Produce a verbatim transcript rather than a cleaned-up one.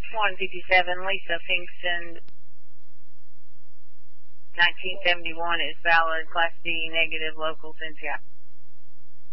one fifty-seven, Lisa Pinkston, nineteen seventy-one is valid, Class D, negative, local, Cynthia.